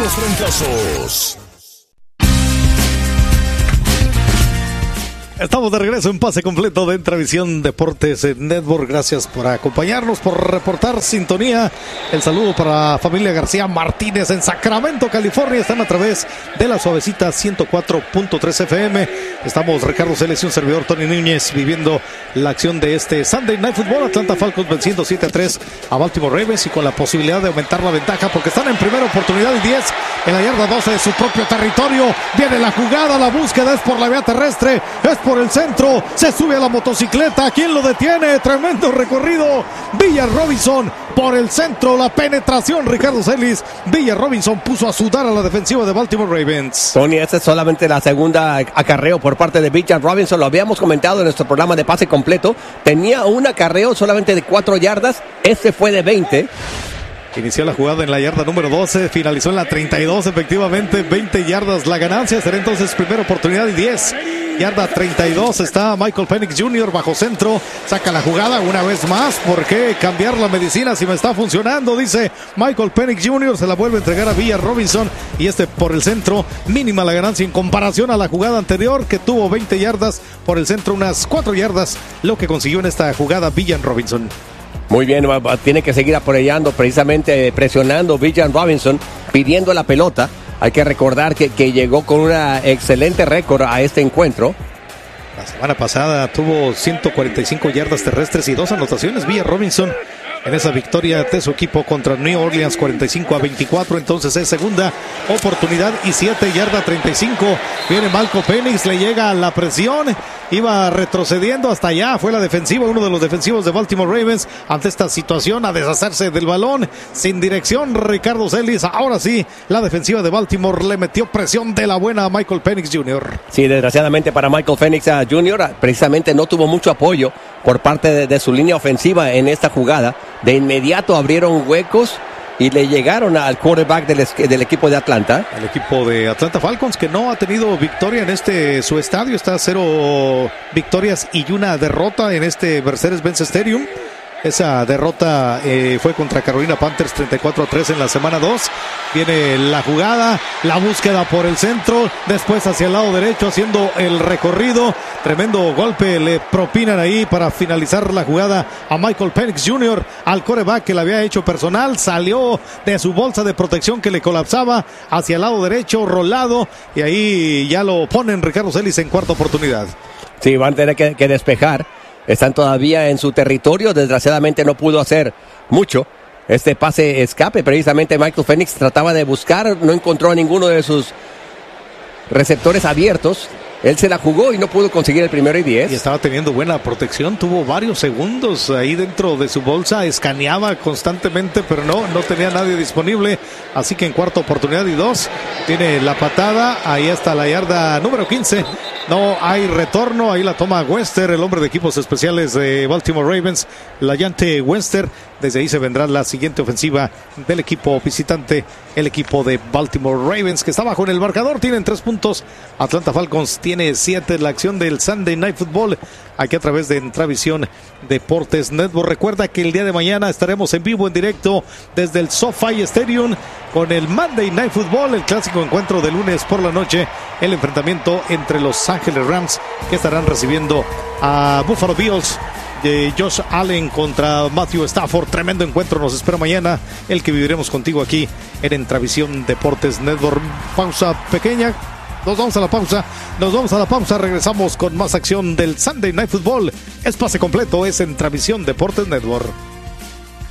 los trancazos. Estamos de regreso en Pase Completo de Entravisión Deportes Network. Gracias por acompañarnos, por reportar sintonía. El saludo para la familia García Martínez en Sacramento, California. Están a través de la suavecita 104.3 FM. Estamos Ricardo Celes y un servidor, Tony Núñez, viviendo la acción de este Sunday Night Football. Atlanta Falcons venciendo 7-3 a Baltimore Ravens y con la posibilidad de aumentar la ventaja porque están en primera oportunidad y 10 en la yarda 12 de su propio territorio. Viene la jugada, la búsqueda es por la vía terrestre, es por el centro, se sube a la motocicleta. ¿Quién lo detiene? Tremendo recorrido. Villar Robinson por el centro, la penetración, Ricardo Celis. Villar Robinson puso a sudar a la defensiva de Baltimore Ravens. Tony, esta es solamente la segunda acarreo por parte de Villar Robinson. Lo habíamos comentado en nuestro programa de Pase Completo. Tenía un acarreo solamente de 4 yardas. Este fue de 20. Inició la jugada en la yarda número 12, finalizó en la 32, efectivamente, 20 yardas la ganancia. Será entonces primera oportunidad y 10. Yarda 32, está Michael Penix Jr. bajo centro, saca la jugada una vez más. ¿Por qué cambiar la medicina si me está funcionando? Dice Michael Penix Jr. Se la vuelve a entregar a Villar Robinson y este por el centro, mínima la ganancia en comparación a la jugada anterior que tuvo 20 yardas por el centro, unas 4 yardas lo que consiguió en esta jugada Villar Robinson. Muy bien, tiene que seguir apoyando, precisamente presionando Villar Robinson, pidiendo la pelota. Hay que recordar que llegó con un excelente récord a este encuentro. La semana pasada tuvo 145 yardas terrestres y 2 anotaciones. Villar Robinson en esa victoria de su equipo contra New Orleans 45-24. Entonces es segunda oportunidad y 7, yarda 35. Viene Michael Penix, le llega la presión. Iba retrocediendo hasta allá. Fue la defensiva, uno de los defensivos de Baltimore Ravens ante esta situación a deshacerse del balón. Sin dirección, Ricardo Celis. Ahora sí, la defensiva de Baltimore le metió presión de la buena a Michael Penix Jr. Sí, desgraciadamente para Michael Penix Jr. precisamente no tuvo mucho apoyo por parte de su línea ofensiva en esta jugada. De inmediato abrieron huecos y le llegaron al quarterback del equipo de Atlanta. El equipo de Atlanta Falcons que no ha tenido victoria en su estadio. Está 0 victorias y 1 derrota en este Mercedes-Benz Stadium. Esa derrota fue contra Carolina Panthers 34-3 en la semana 2. Viene la jugada, la búsqueda por el centro, después hacia el lado derecho haciendo el recorrido. Tremendo golpe le propinan ahí para finalizar la jugada a Michael Penix Jr. al quarterback que le había hecho personal. Salió de su bolsa de protección que le colapsaba hacia el lado derecho, rolado, y ahí ya lo ponen Ricardo Celis en cuarta oportunidad. Sí, van a tener que despejar. Están todavía en su territorio. Desgraciadamente no pudo hacer mucho. Este pase escape, precisamente Michael Penix trataba de buscar, no encontró a ninguno de sus receptores abiertos. Él se la jugó y no pudo conseguir el 1º y 10. Y estaba teniendo buena protección, tuvo varios segundos ahí dentro de su bolsa, escaneaba constantemente, pero no tenía nadie disponible. Así que en cuarta oportunidad y 2, tiene la patada, ahí está la yarda número 15. No hay retorno, ahí la toma Wester, el hombre de equipos especiales de Baltimore Ravens, la llante Wester. Desde ahí se vendrá la siguiente ofensiva del equipo visitante, el equipo de Baltimore Ravens, que está bajo en el marcador, tienen 3 puntos. Atlanta Falcons tiene 7. La acción del Sunday Night Football, aquí a través de Entravisión Deportes Network. Recuerda que el día de mañana estaremos en vivo, en directo, desde el SoFi Stadium, con el Monday Night Football, el clásico encuentro de lunes por la noche, el enfrentamiento entre Los Ángeles Rams, que estarán recibiendo a Buffalo Bills, de Josh Allen contra Matthew Stafford. Tremendo encuentro nos espera mañana, el que viviremos contigo aquí en Entravisión Deportes Network. Pausa pequeña, nos vamos a la pausa, regresamos con más acción del Sunday Night Football. Es Pase Completo, es Entravisión Deportes Network.